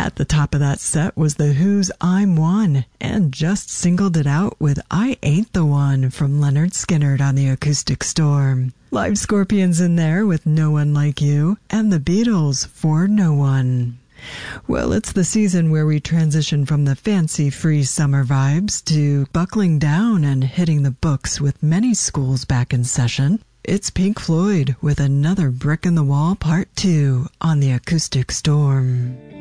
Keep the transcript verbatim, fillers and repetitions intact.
At the top of that set was The Who's I'm One, and just singled it out with I Ain't the One from Leonard Skinner on the Acoustic Storm. Live Scorpions in there with No One Like You, and the Beatles for No One. Well, it's the season where we transition from the fancy-free summer vibes to buckling down and hitting the books with many schools back in session. It's Pink Floyd with Another Brick in the Wall Part two on the Acoustic Storm.